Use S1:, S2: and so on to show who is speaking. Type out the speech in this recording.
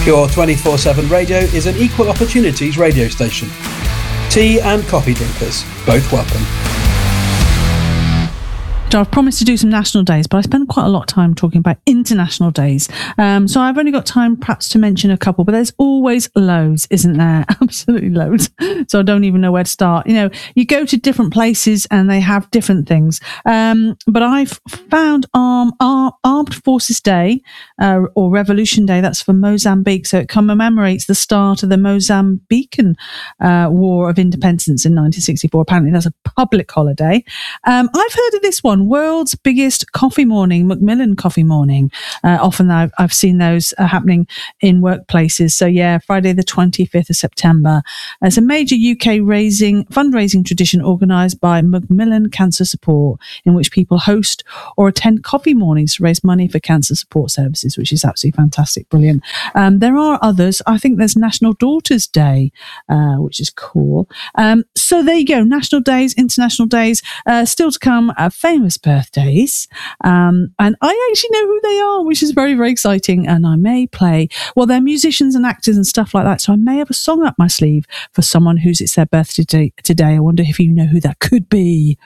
S1: Your 24/7 radio is an equal opportunities radio station. Tea and coffee drinkers, both welcome.
S2: So I've promised to do some national days, but I spend quite a lot of time talking about international days. So I've only got time perhaps to mention a couple, but there's always loads, isn't there? Absolutely loads. So I don't even know where to start. You know, you go to different places and they have different things. But I've found Armed Forces Day or Revolution Day. That's for Mozambique. So it commemorates the start of the Mozambican War of Independence in 1964. Apparently that's a public holiday. I've heard of this one. World's biggest coffee morning, Macmillan Coffee Morning. Often I've seen those happening in workplaces. So yeah, Friday the 25th of September. It's a major UK fundraising tradition organised by Macmillan Cancer Support, in which people host or attend coffee mornings to raise money for cancer support services, which is absolutely fantastic, brilliant. There are others. I think there's National Daughters Day, which is cool. So there you go, national days, international days, still to come, famous birthdays, and I actually know who they are, which is very, very exciting, and I may play, well, they're musicians and actors and stuff like that, so I may have a song up my sleeve for someone who's it's their birthday today. I wonder if you know who that could be.